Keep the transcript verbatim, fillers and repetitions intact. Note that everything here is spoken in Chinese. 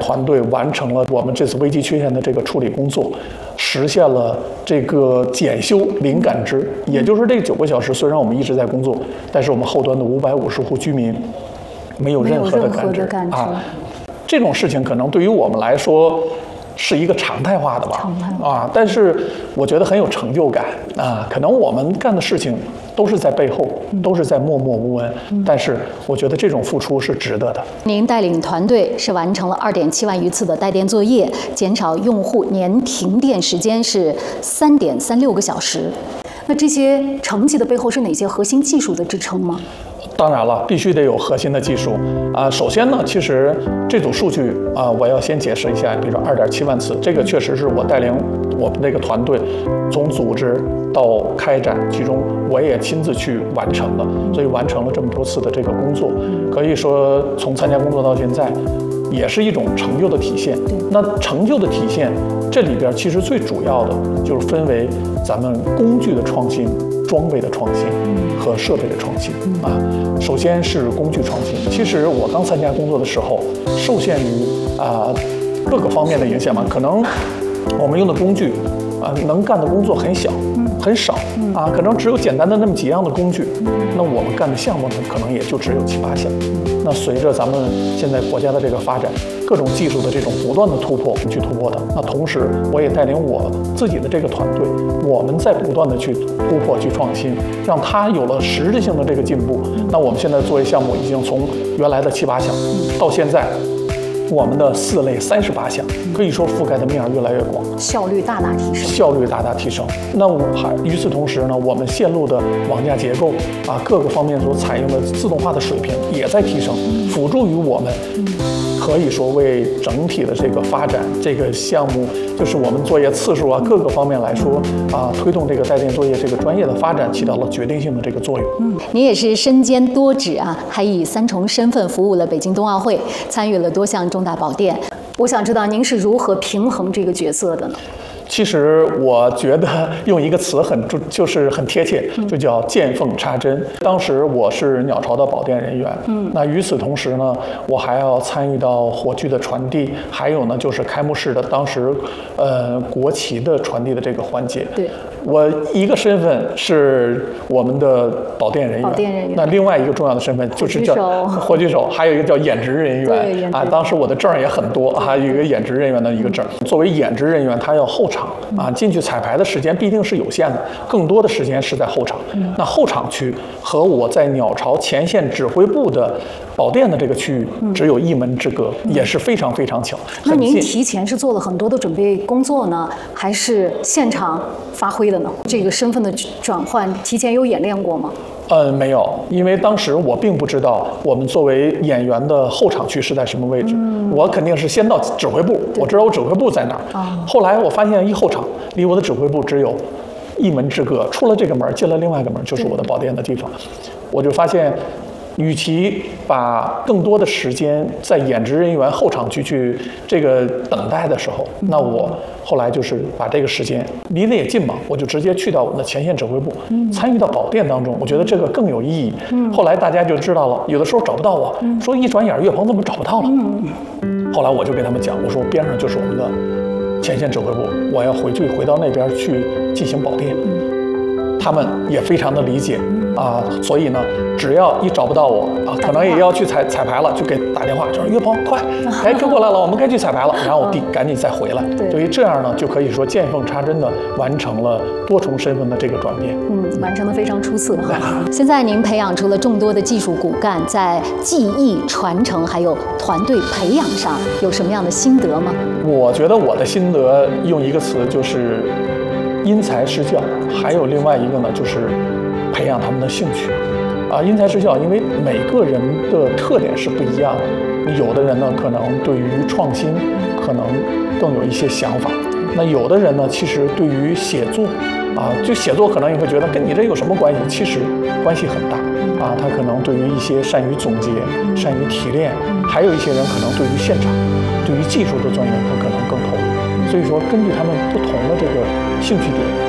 团队完成了我们这次危机缺陷的这个处理工作，实现了这个检修零感知，也就是这九个小时，虽然我们一直在工作，但是我们后端的五百五十户居民没有任何的感知啊。这种事情可能对于我们来说是一个常态化的吧，啊，但是我觉得很有成就感啊。可能我们干的事情都是在背后，都是在默默无闻，但是我觉得这种付出是值得的。 您带领团队是完成了二点七万余次的带电作业，减少用户年停电时间是三点三六个小时。那这些成绩的背后是哪些核心技术的支撑吗？ 当然了，必须得有核心的技术啊。首先呢，其实这组数据啊，我要先解释一下。比如说二点七万次，这个确实是我带领我们这个团队从组织到开展，其中我也亲自去完成的，所以完成了这么多次的这个工作，可以说从参加工作到现在，也是一种成就的体现。那成就的体现，这里边其实最主要的就是分为咱们工具的创新、装备的创新和设备的创新啊。首先是工具创新。其实我刚参加工作的时候，受限于啊各个方面的影响嘛，可能我们用的工具啊能干的工作很小。很少啊，可能只有简单的那么几样的工具，那我们干的项目呢，可能也就只有七八项。那随着咱们现在国家的这个发展，各种技术的这种不断的突破，去突破的。那同时，我也带领我自己的这个团队，我们在不断的去突破、去创新，让它有了实质性的这个进步。那我们现在作业项目已经从原来的七八项，到现在我们的四类三十八项，可以说覆盖的面越来越广， 效率大大提升。 效率大大提升。那我还与此同时呢，我们线路的网架结构啊，各个方面所采用的自动化的水平也在提升，辅助于我们，可以说为整体的这个发展这个项目，就是我们作业次数啊各个方面来说啊，推动这个带电作业这个专业的发展起到了决定性的这个作用。 嗯，您也是身兼多职啊，还以三重身份服务了北京冬奥会，参与了多项重大保电。我想知道您是如何平衡这个角色的呢？ 其实我觉得用一个词很就是很贴切，就叫见缝插针。当时我是鸟巢的保电人员，嗯，那与此同时呢，我还要参与到火炬的传递，还有呢就是开幕式的当时，呃国旗的传递的这个环节。对，我一个身份是我们的保电人员，保电人员。那另外一个重要的身份就是叫火炬手，还有一个叫演职人员。啊，当时我的证也很多，还有一个演职人员的一个证。作为演职人员，他要后场。啊，进去彩排的时间必定是有限的，更多的时间是在后场。嗯、那后场区和我在鸟巢前线指挥部的保电的这个区域只有一门之隔，嗯、也是非常非常巧。 那您提前是做了很多的准备工作呢，还是现场发挥的呢？这个身份的转换提前有演练过吗？ 呃，没有，因为当时我并不知道我们作为演员的后场区是在什么位置。嗯、我肯定是先到指挥部，我知道我指挥部在哪儿。哦、后来我发现一后场离我的指挥部只有一门之隔，出了这个门，进了另外一个门就是我的保电的地方。我就发现，与其把更多的时间在演职人员后场区去这个等待的时候，嗯、那我后来就是把这个时间离得也近嘛，我就直接去到我们的前线指挥部，嗯、参与到保电当中，我觉得这个更有意义。嗯、后来大家就知道了，有的时候找不到我，嗯、说一转眼岳鹏怎么找不到了？嗯、后来我就跟他们讲，我说边上就是我们的前线指挥部，我要回去回到那边去进行保电。嗯、他们也非常的理解。啊，所以呢，只要一找不到我啊，可能也要去彩彩排了，就给打电话，就说岳鹏快，哎，跟过来了，我们该去彩排了，然后我弟赶紧再回来。所以这样呢，就可以说见缝插针的完成了多重身份的这个转变。 嗯，完成的非常出色哈。现在您培养出了众多的技术骨干，在技艺传承还有团队培养上有什么样的心得吗？ 我觉得我的心得用一个词就是因材施教，还有另外一个呢就是培养他们的兴趣，啊，因材施教，因为每个人的特点是不一样的。有的人呢，可能对于创新，可能更有一些想法；那有的人呢，其实对于写作，啊，就写作可能你会觉得跟你这有什么关系？其实关系很大，啊，他可能对于一些善于总结、善于提炼，还有一些人可能对于现场、对于技术的钻研，他可能更投入。所以说，根据他们不同的这个兴趣点。